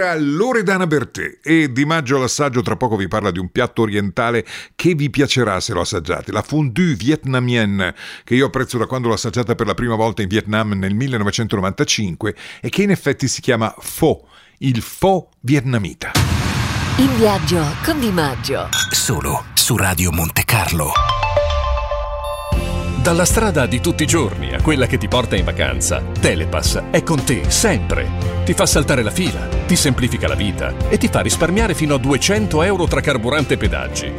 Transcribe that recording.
era Loredana Bertè e Di Maggio all'assaggio tra poco vi parla di un piatto orientale che vi piacerà se lo assaggiate, la fondue vietnamienne, che io apprezzo da quando l'ho assaggiata per la prima volta in Vietnam nel 1995 e che in effetti si chiama pho, il pho vietnamita. In viaggio con Di Maggio, solo su Radio Monte Carlo. Dalla strada di tutti i giorni a quella che ti porta in vacanza, Telepass è con te sempre. Ti fa saltare la fila, ti semplifica la vita e ti fa risparmiare fino a 200 euro tra carburante e pedaggi.